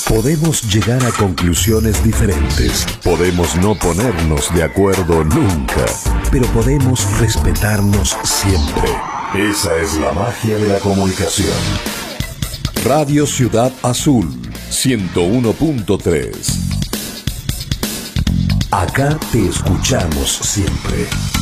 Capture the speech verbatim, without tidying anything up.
Podemos llegar a conclusiones diferentes, podemos no ponernos de acuerdo nunca, pero podemos respetarnos siempre. Esa es la magia de la comunicación. Radio Ciudad Azul, ciento uno punto tres. Acá te escuchamos siempre.